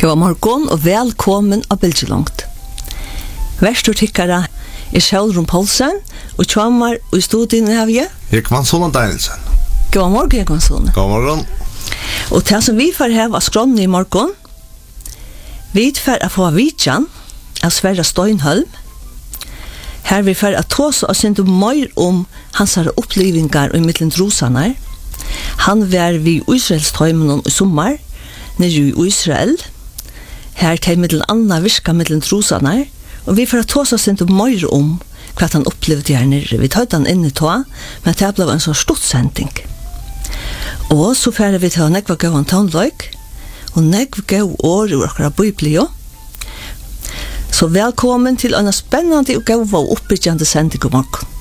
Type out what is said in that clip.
God morgon og velkommen av Bilgelångt. Verstortikkere Kjellrum Poulsen, og Tjamar og i studien har vi Ekman Solan Danielsen. God morgen, Ekman Solan. God morgen. Og til som vi får her var skrånne i morgen, vi får å få vidtjen av Sverre Støynholm. Her vi får å ta oss og synte mer om hans opplivingar og i middelen trosene. Han var vid Israels tøymen i sommer, nere i Israel. Her til middelen anna virka middelen trosene, og vi får å ta oss synte mer om hva han opplevde her nere. Vi tar han inn i tå, men det ble en sånn stortsending. Og så får vi til å nekva gå en tåndløyk, og nekva gå år ur akkurat Biblia. Så velkommen til en spennende og gå og oppbyggende sending om morgen.